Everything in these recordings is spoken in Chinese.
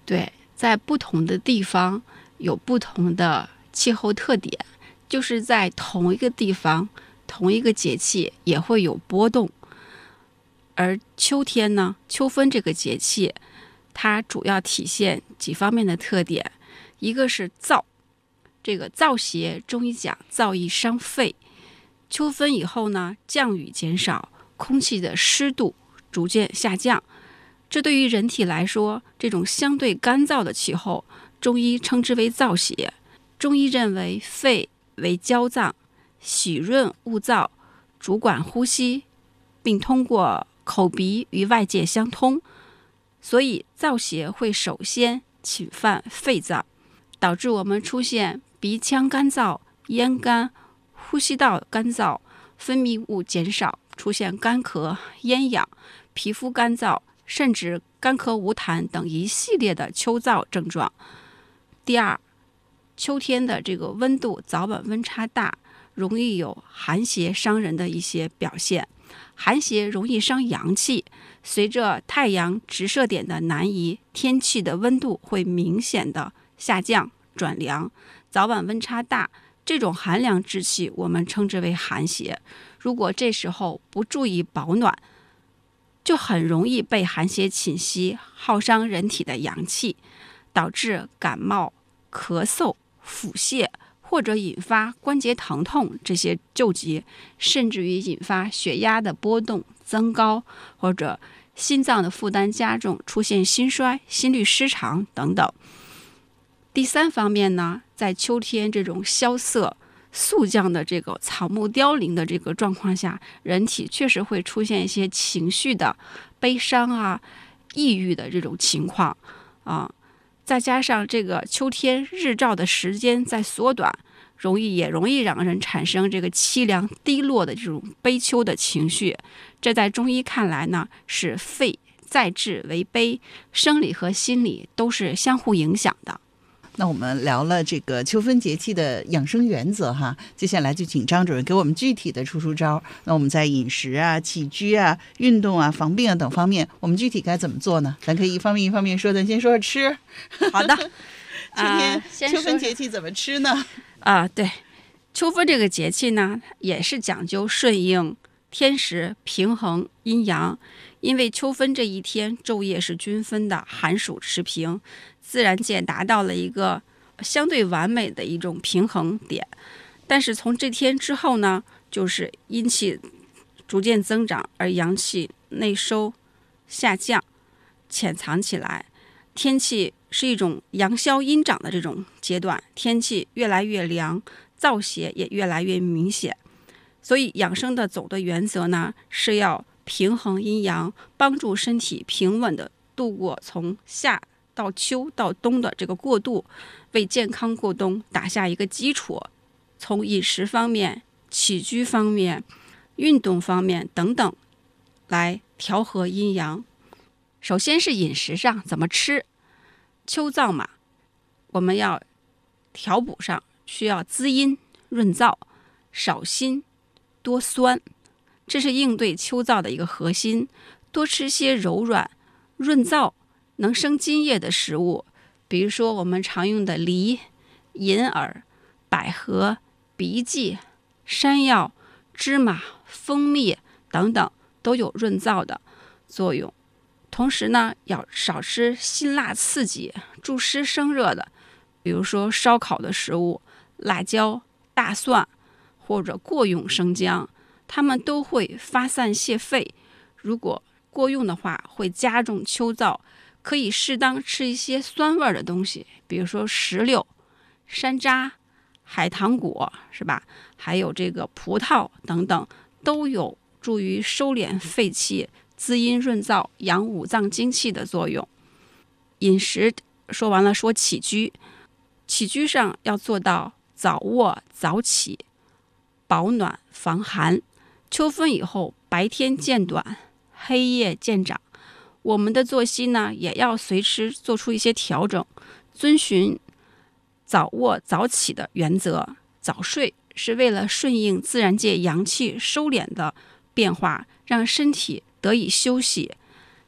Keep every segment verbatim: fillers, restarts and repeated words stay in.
对，在不同的地方有不同的气候特点，就是在同一个地方同一个节气也会有波动。而秋天呢，秋分这个节气它主要体现几方面的特点，一个是燥，这个燥邪中医讲燥易伤肺，秋分以后呢，降雨减少，空气的湿度逐渐下降，这对于人体来说，这种相对干燥的气候，中医称之为燥邪。中医认为肺为娇脏，喜润恶燥，主管呼吸，并通过口鼻与外界相通，所以燥邪会首先侵犯肺脏，导致我们出现鼻腔干燥、咽干、呼吸道干燥、分泌物减少，出现干咳、咽痒、皮肤干燥，甚至干咳无痰等一系列的秋燥症状。第二，秋天的这个温度早晚温差大，容易有寒邪伤人的一些表现。寒邪容易伤阳气，随着太阳直射点的南移，天气的温度会明显的下降转凉，早晚温差大，这种寒凉之气我们称之为寒邪。如果这时候不注意保暖，就很容易被寒邪侵袭，耗伤人体的阳气，导致感冒、咳嗽、腹泻，或者引发关节疼痛这些旧疾，甚至于引发血压的波动增高，或者心脏的负担加重，出现心衰、心律失常等等。第三方面呢，在秋天这种萧瑟肃降的这个草木凋零的这个状况下，人体确实会出现一些情绪的悲伤啊、抑郁的这种情况啊。再加上这个秋天日照的时间在缩短，容易也容易让人产生这个凄凉低落的这种悲秋的情绪。这在中医看来呢，是肺在治为悲，生理和心理都是相互影响的。 那我们聊了这个秋分节气的养生原则哈，接下来就请张主任给我们具体的出出招。那我们在饮食啊、起居啊、运动啊、防病啊等方面，我们具体该怎么做呢？咱可以一方面一方面说，咱先说说吃。 好的， 秋天、呃、秋分节气怎么吃呢？ 啊，对，秋分这个节气呢，也是讲究顺应天时，平衡阴阳。因为秋分这一天昼夜是均分的，寒暑持平，自然界达到了一个相对完美的一种平衡点。但是从这天之后呢，就是阴气逐渐增长，而阳气内收下降，潜藏起来，天气是一种阳消阴长的这种阶段，天气越来越凉，燥邪也越来越明显。所以养生的总的原则呢，是要平衡阴阳，帮助身体平稳地度过从夏到秋到冬的这个过渡，为健康过冬打下一个基础。从饮食方面、起居方面、运动方面等等来调和阴阳。首先是饮食上怎么吃，秋燥嘛，我们要调补上，需要滋阴润燥，少辛多酸，这是应对秋燥的一个核心。多吃些柔软润燥能生津液的食物，比如说我们常用的梨、银耳、百合、荸荠、山药、芝麻、蜂蜜等等，都有润燥的作用。同时呢，要少吃辛辣刺激、助湿生热的，比如说烧烤的食物、辣椒、大蒜或者过用生姜，它们都会发散泄肺，如果过用的话会加重秋燥。可以适当吃一些酸味的东西，比如说石榴、山楂、海棠果，是吧？还有这个葡萄等等，都有助于收敛肺气、滋阴润燥、养五脏精气的作用。饮食说完了，说起居，起居上要做到早卧早起，保暖防寒。秋分以后，白天渐短，黑夜渐长。我们的作息呢，也要随时做出一些调整，遵循早卧早起的原则。早睡是为了顺应自然界阳气收敛的变化，让身体得以休息。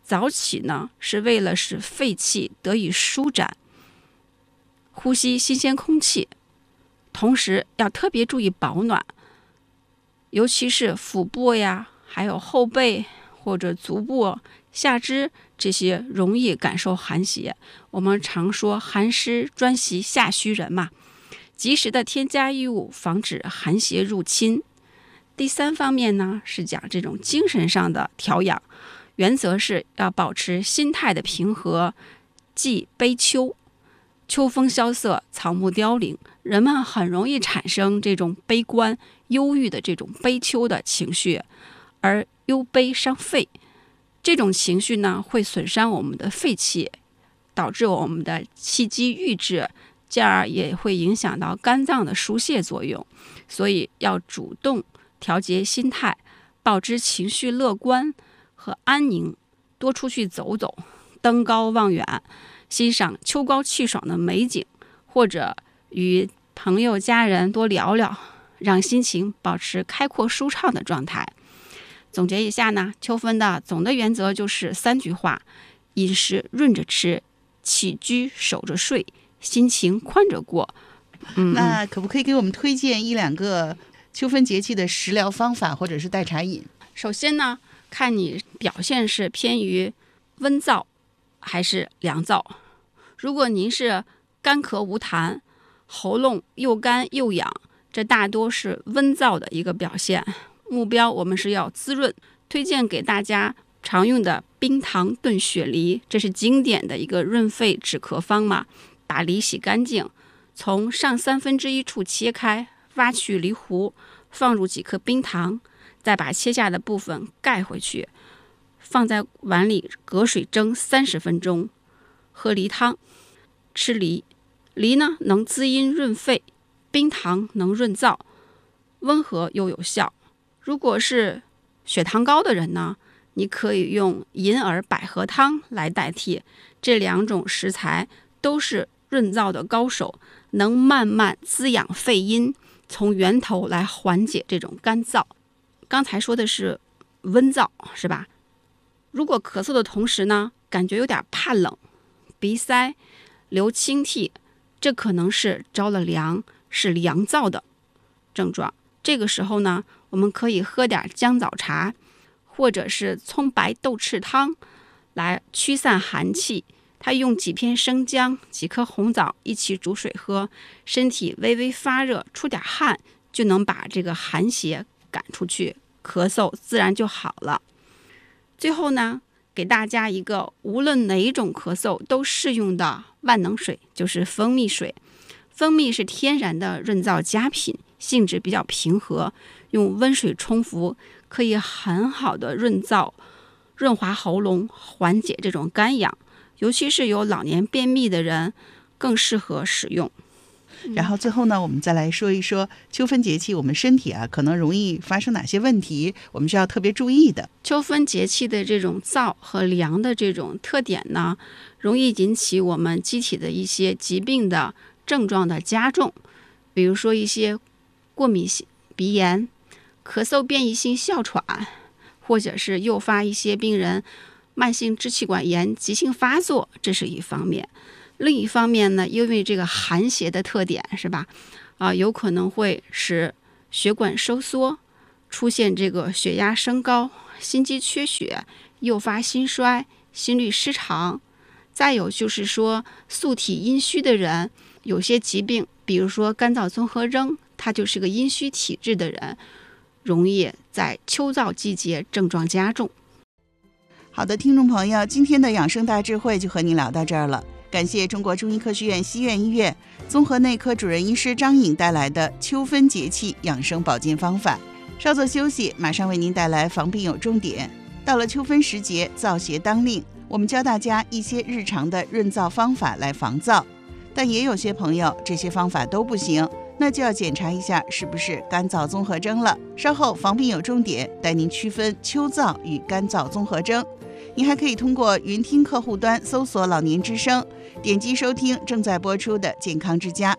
早起呢是为了使肺气得以舒展，呼吸新鲜空气，同时要特别注意保暖，尤其是腹部呀，还有后背或者足部、下肢这些容易感受寒邪。我们常说寒湿专袭下虚人嘛，及时的添加衣物，防止寒邪入侵。第三方面呢，是讲这种精神上的调养，原则是要保持心态的平和，忌悲秋。秋风萧瑟，草木凋零，人们很容易产生这种悲观、忧郁的这种悲秋的情绪，而忧悲伤肺。这种情绪呢，会损伤我们的肺气，导致我们的气机郁滞，进而也会影响到肝脏的疏泄作用。所以要主动调节心态，保持情绪乐观和安宁，多出去走走，登高望远，欣赏秋高气爽的美景，或者与朋友家人多聊聊，让心情保持开阔舒畅的状态。总结一下呢，秋分的总的原则就是三句话：饮食润着吃，起居守着睡，心情宽着过。嗯， 那可不可以给我们推荐一两个秋分节气的食疗方法或者是代茶饮？ 首先呢，看你表现是偏于温燥还是凉燥。如果您是干咳无痰，喉咙又干又痒，这大多是温燥的一个表现。目标我们是要滋润，推荐给大家常用的冰糖炖雪梨，这是经典的一个润肺止咳方嘛。把梨洗干净，从上三分之一处切开，挖去梨核，放入几颗冰糖，再把切下的部分盖回去，放在碗里隔水蒸三十分钟，喝梨汤。吃梨，梨呢能滋阴润肺，冰糖能润燥，温和又有效。如果是血糖高的人呢，你可以用银耳百合汤来代替。这两种食材都是润燥的高手，能慢慢滋养肺阴，从源头来缓解这种干燥。刚才说的是温燥，是吧？如果咳嗽的同时呢，感觉有点怕冷，鼻塞，流清涕，这可能是着了凉，是凉燥的症状。这个时候呢，我们可以喝点姜枣茶，或者是葱白豆豉汤来驱散寒气。它用几片生姜、几颗红枣一起煮水喝，身体微微发热，出点汗，就能把这个寒邪赶出去，咳嗽自然就好了。最后呢，给大家一个无论哪种咳嗽都适用的万能水，就是蜂蜜水。蜂蜜是天然的润燥佳品，性质比较平和，用温水冲服可以很好的润燥、润滑喉咙，缓解这种干痒，尤其是有老年便秘的人更适合使用。 然后最后呢，我们再来说一说秋分节气我们身体啊可能容易发生哪些问题，我们需要特别注意的。 秋分节气的这种燥和凉的这种特点呢，容易引起我们机体的一些疾病的症状的加重，比如说一些过敏性鼻炎、咳嗽变异性哮喘，或者是诱发一些病人慢性支气管炎急性发作，这是一方面。另一方面呢，因为这个寒邪的特点是吧，啊、有可能会使血管收缩，出现这个血压升高、心肌缺血，诱发心衰、心律失常。再有就是说，素体阴虚的人，有些疾病，比如说干燥综合征，他就是个阴虚体质的人，容易在秋燥季节症状加重。 好的，听众朋友，今天的养生大智慧就和您聊到这儿了。感谢中国中医科学院西苑医院综合内科主任医师张颖带来的秋分节气养生保健方法。稍作休息，马上为您带来防病有重点。到了秋分时节，燥邪当令，我们教大家一些日常的润燥方法来防燥。但也有些朋友这些方法都不行，那就要检查一下是不是干燥综合征了。稍后防病有重点带您区分秋燥与干燥综合征。您还可以通过云听客户端搜索老年之声，点击收听正在播出的健康之家。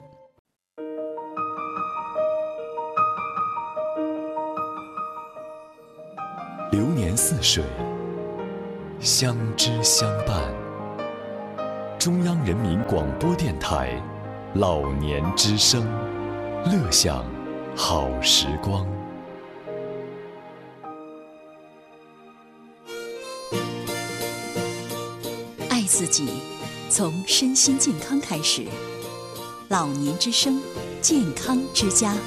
流年似水， 相知相伴。中央人民广播电台老年之声，乐享好时光。 爱自己，从身心健康开始。老年之声，健康之家。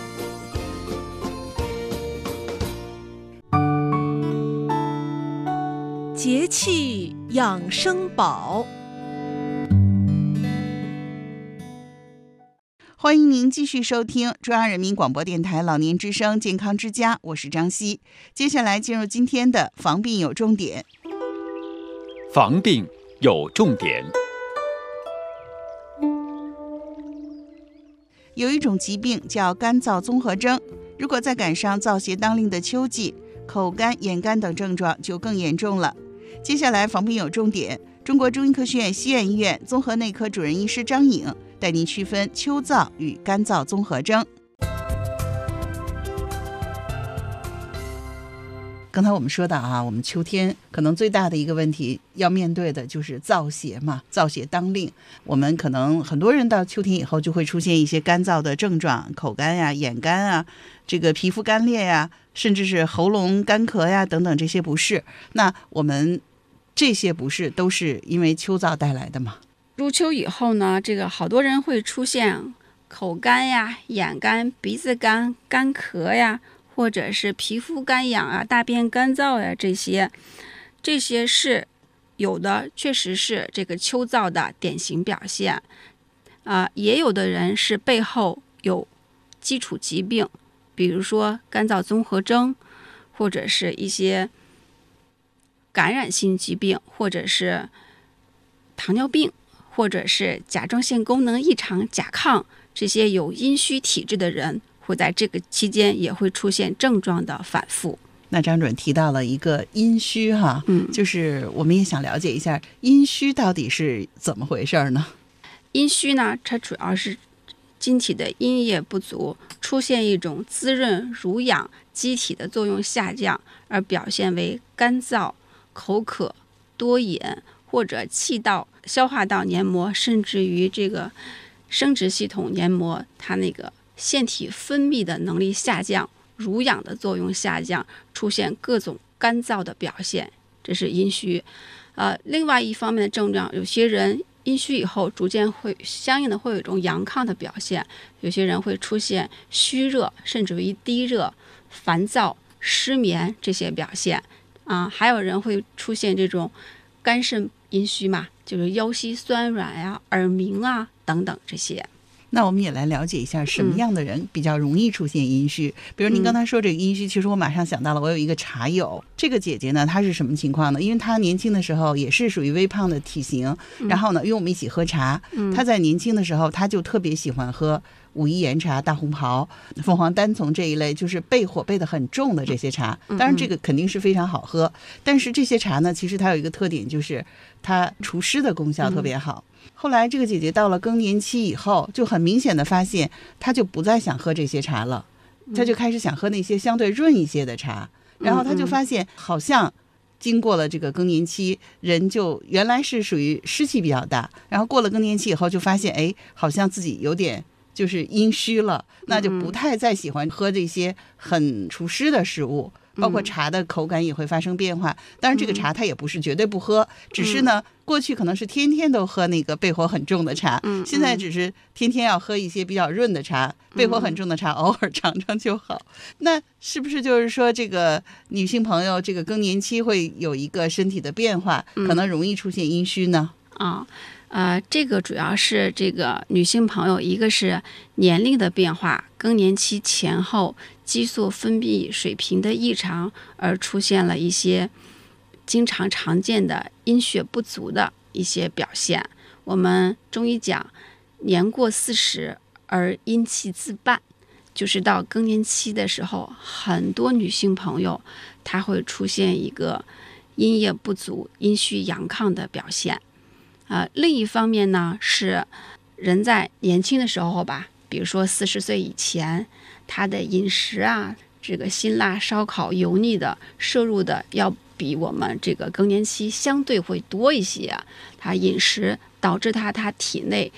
节气养生宝， 欢迎您继续收听中央人民广播电台老年之声健康之家，我是张希。接下来进入今天的防病有重点。 防病有重点。 有一种疾病叫干燥综合征，如果再赶上燥邪当令的秋季，口干、眼干等症状就更严重了。接下来防病有重点，中国中医科学院西苑医院综合内科主任医师张颖带您区分秋燥与干燥综合征。刚才我们说到啊，我们秋天可能最大的一个问题要面对的就是燥邪嘛，燥邪当令。我们可能很多人到秋天以后就会出现一些干燥的症状，口干呀、眼干啊，这个皮肤干裂呀，甚至是喉咙干咳呀等等这些不适。那我们这些不适都是因为秋燥带来的吗？ 入秋以后呢，这个好多人会出现口干呀、眼干、鼻子干、干咳呀，或者是皮肤干痒啊、大便干燥呀，这些这些是有的，确实是这个秋燥的典型表现。啊、呃，也有的人是背后有基础疾病，比如说干燥综合征，或者是一些感染性疾病，或者是糖尿病，或者是甲状腺功能异常甲亢，这些有阴虚体质的人会在这个期间也会出现症状的反复。 那张主任提到了一个阴虚哈，嗯，就是我们也想了解一下阴虚到底是怎么回事呢？ 阴虚呢，它主要是机体的阴液不足，出现一种滋润濡养机体的作用下降，而表现为干燥、口渴、多饮，或者气道、消化道黏膜，甚至于这个生殖系统黏膜，它那个腺体分泌的能力下降，濡养的作用下降，出现各种干燥的表现，这是阴虚。呃，另外一方面的症状，有些人阴虚以后逐渐会相应的会有一种阳亢的表现，有些人会出现虚热，甚至于低热、烦躁、失眠这些表现啊、呃，还有人会出现这种肝肾阴虚嘛，就是腰膝酸软呀、耳鸣啊等等这些。 那我们也来了解一下什么样的人比较容易出现阴虚、嗯、比如您刚才说这个阴虚，其实我马上想到了，我有一个茶友，这个姐姐呢，她是什么情况呢？因为她年轻的时候也是属于微胖的体型、嗯、然后呢因为我们一起喝茶、嗯、她在年轻的时候她就特别喜欢喝武夷岩茶、大红袍、凤凰单丛这一类就是背火背得很重的这些茶，当然这个肯定是非常好喝，但是这些茶呢其实它有一个特点，就是它除湿的功效特别好、嗯，后来这个姐姐到了更年期以后，就很明显的发现她就不再想喝这些茶了，她就开始想喝那些相对润一些的茶，然后她就发现好像经过了这个更年期，人就原来是属于湿气比较大，然后过了更年期以后就发现哎，好像自己有点就是阴虚了，那就不太再喜欢喝这些很除湿的食物，包括茶的口感也会发生变化。当然这个茶它也不是绝对不喝，只是呢过去可能是天天都喝那个背火很重的茶，现在只是天天要喝一些比较润的茶，背火很重的茶偶尔尝尝就好。那是不是就是说这个女性朋友这个更年期会有一个身体的变化，可能容易出现阴虚呢？ 啊、呃，这个主要是这个女性朋友，一个是年龄的变化，更年期前后激素分泌水平的异常，而出现了一些经常常见的阴血不足的一些表现。我们中医讲年过四十而阴气自伴，就是到更年期的时候，很多女性朋友她会出现一个阴液不足、阴虚阳亢的表现。呃，另一方面呢，是人在年轻的时候吧，比如说四十岁以前，他的饮食啊，这个辛辣、烧烤、油腻的摄入的要比我们这个更年期相对会多一些啊。他饮食导致他他体内